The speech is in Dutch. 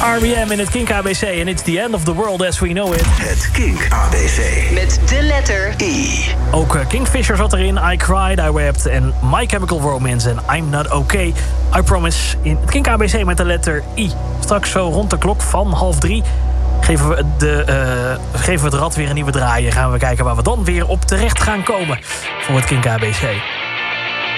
R.E.M. in het Kink ABC en it's the end of the world as we know it. Het Kink ABC. Met de letter I. Ook Kingfisher zat erin, I Cried, I Wept en My Chemical Romance en I'm Not Okay. I Promise in het Kink ABC met de letter I. Straks zo rond de klok van 2:30 geven we het rad weer een nieuwe draai. En gaan we kijken waar we dan weer op terecht gaan komen voor het Kink ABC.